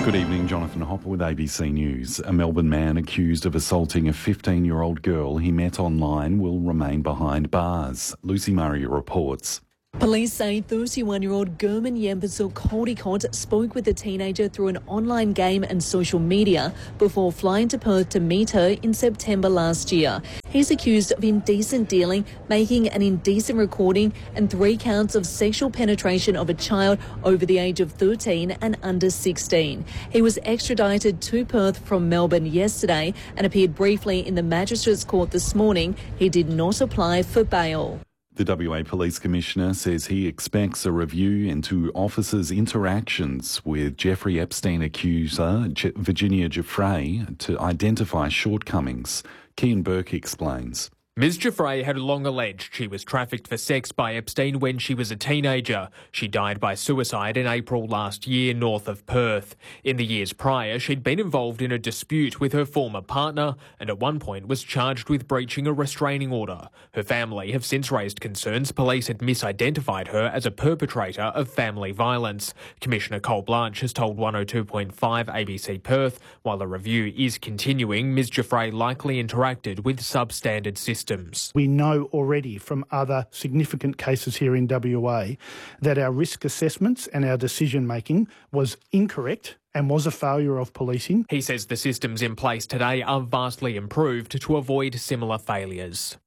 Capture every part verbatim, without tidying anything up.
Good evening, Jonathan Hopper with A B C News. A Melbourne man accused of assaulting a fifteen-year-old girl he met online will remain behind bars. Lucy Murray reports. Police say thirty-one-year-old Gurman Yambasuk Holdicott spoke with the teenager through an online game and social media before flying to Perth to meet her in September last year. He's accused of indecent dealing, making an indecent recording and three counts of sexual penetration of a child over the age of thirteen and under sixteen. He was extradited to Perth from Melbourne yesterday and appeared briefly in the Magistrates Court this morning. He did not apply for bail. The W A Police Commissioner says he expects a review into officers' interactions with Jeffrey Epstein accuser Je- Virginia Giuffre to identify shortcomings. Kean Burke explains. Miz Giuffre had long alleged she was trafficked for sex by Epstein when she was a teenager. She died by suicide in April last year north of Perth. In the years prior, she'd been involved in a dispute with her former partner and at one point was charged with breaching a restraining order. Her family have since raised concerns police had misidentified her as a perpetrator of family violence. Commissioner Cole Blanche has told one oh two point five A B C Perth, while the review is continuing, Miz Giuffre likely interacted with substandard systems. We know already from other significant cases here in W A that our risk assessments and our decision making was incorrect and was a failure of policing. He says the systems in place today are vastly improved to avoid similar failures.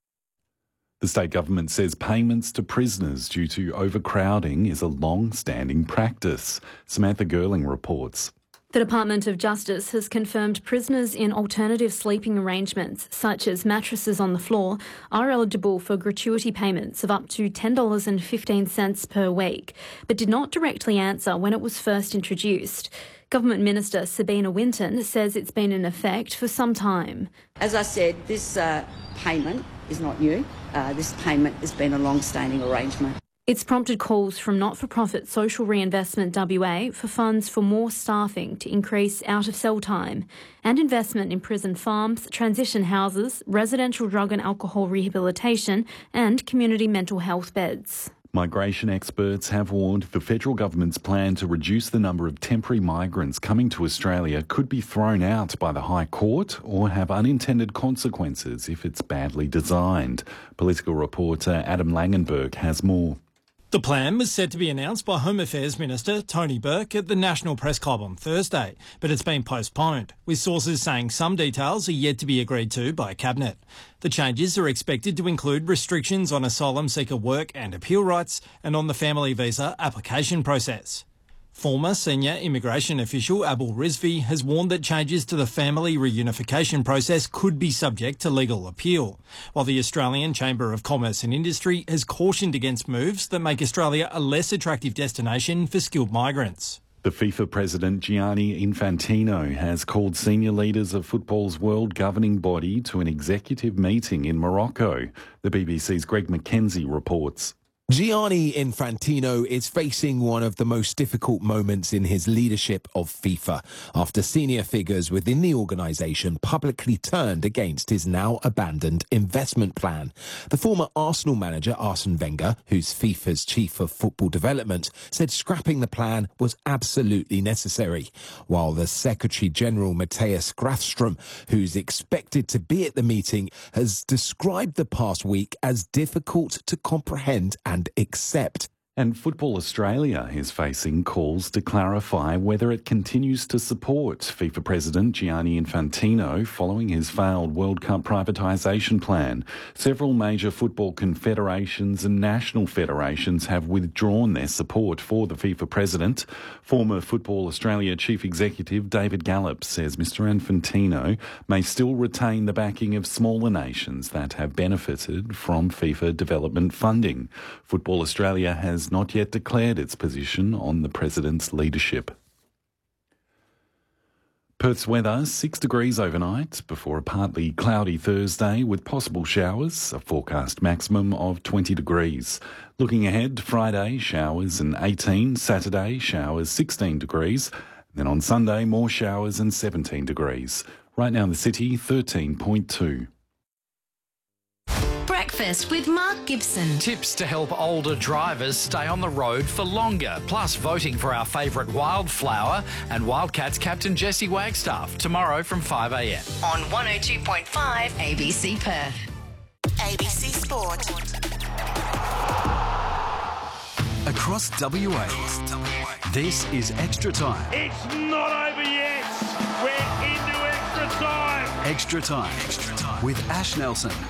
The state government says payments to prisoners due to overcrowding is a long-standing practice. Samantha Gerling reports. The Department of Justice has confirmed prisoners in alternative sleeping arrangements, such as mattresses on the floor, are eligible for gratuity payments of up to ten dollars and fifteen cents per week, but did not directly answer when it was first introduced. Government Minister Sabina Winton says it's been in effect for some time. As I said, this uh, payment is not new. Uh, this payment has been a long-standing arrangement. It's prompted calls from not-for-profit Social Reinvestment W A for funds for more staffing to increase out-of-cell time and investment in prison farms, transition houses, residential drug and alcohol rehabilitation and community mental health beds. Migration experts have warned the federal government's plan to reduce the number of temporary migrants coming to Australia could be thrown out by the High Court or have unintended consequences if it's badly designed. Political reporter Adam Langenberg has more. The plan was set to be announced by Home Affairs Minister Tony Burke at the National Press Club on Thursday, but it's been postponed, with sources saying some details are yet to be agreed to by Cabinet. The changes are expected to include restrictions on asylum seeker work and appeal rights and on the family visa application process. Former senior immigration official Abul Rizvi has warned that changes to the family reunification process could be subject to legal appeal, while the Australian Chamber of Commerce and Industry has cautioned against moves that make Australia a less attractive destination for skilled migrants. The FIFA president Gianni Infantino has called senior leaders of football's world governing body to an executive meeting in Morocco. The B B C's Greg McKenzie reports. Gianni Infantino is facing one of the most difficult moments in his leadership of FIFA after senior figures within the organisation publicly turned against his now abandoned investment plan. The former Arsenal manager Arsene Wenger, who's FIFA's chief of football development, said scrapping the plan was absolutely necessary, while the Secretary-General Matthias Grafström, who's expected to be at the meeting, has described the past week as difficult to comprehend and accept. And Football Australia is facing calls to clarify whether it continues to support FIFA President Gianni Infantino following his failed World Cup privatisation plan. Several major football confederations and national federations have withdrawn their support for the FIFA president. Former Football Australia Chief Executive David Gallop says Mr Infantino may still retain the backing of smaller nations that have benefited from FIFA development funding. Football Australia has not yet declared its position on the president's leadership. Perth's weather, six degrees overnight before a partly cloudy Thursday with possible showers, a forecast maximum of twenty degrees. Looking ahead, Friday, showers and eighteen, Saturday, showers sixteen degrees, then on Sunday, more showers and seventeen degrees. Right now in the city, thirteen point two. Breakfast Breakfast with Mark Gibson. Tips to help older drivers stay on the road for longer, plus voting for our favourite wildflower and Wildcats captain Jesse Wagstaff tomorrow from five a m. On one oh two point five A B C Perth. A B C Sport. Across W A, this is Extra Time. It's not over yet. We're into extra time. Extra Time, Extra Time. With Ash Nelson